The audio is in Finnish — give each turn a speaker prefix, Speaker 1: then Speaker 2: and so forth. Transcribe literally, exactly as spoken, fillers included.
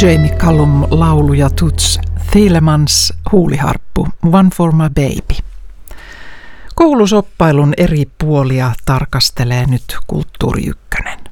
Speaker 1: Jamie Cullum laulu ja Toots Thielemans huuliharppu One for my baby. Koulusoppailun eri puolia tarkastelee nyt Kulttuuri Ykkönen.